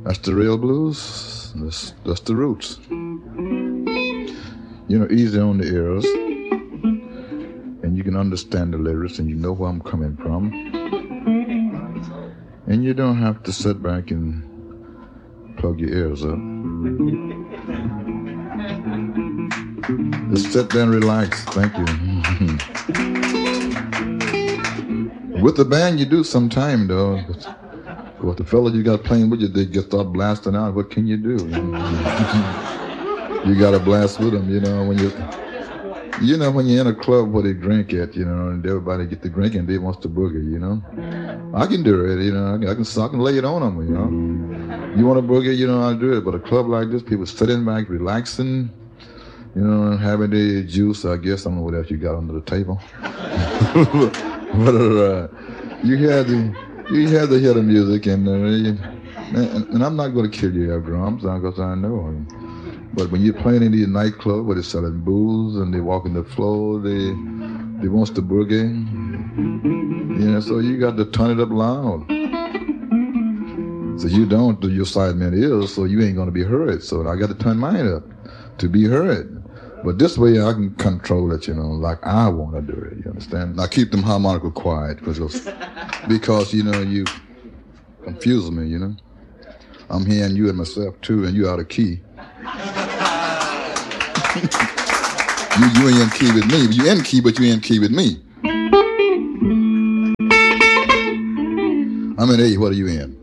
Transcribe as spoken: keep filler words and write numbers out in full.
That's the real blues. That's, that's the roots. You know, easy on the ears. And you can understand the lyrics and you know where I'm coming from. And you don't have to sit back and plug your ears up. Just sit there and relax. Thank you. With the band, you do some time, though. With the fellas you got playing with you, they just start blasting out. What can you do? You got to blast with them, you know, when you... You know, when you're in a club where they drink it, you know, and everybody get to drinking, they wants to boogie, you know. I can do it, you know. I can, I can, I can lay it on them, you know. You want to boogie, you know, I'll do it. But a club like this, people sitting back, relaxing, you know, having their juice, I guess. I don't know what else you got under the table. But uh, you had to, you had to hear the music, and, uh, you, and, and I'm not going to kill you, have drums, because I know. But when you're playing in these nightclubs where they're selling booze and they walking the floor, they they wants to boogie. You know, so you got to turn it up loud. So you don't do your sideman ears, so you ain't gonna be heard. So I got to turn mine up to be heard. But this way I can control it, you know, like I want to do it. You understand? I keep them harmonica quiet because because you know you confuse me. You know, I'm hearing you and myself too, and you out of key. you you ain't in key with me. You in key, but you in key with me. I'm in A. What are you in?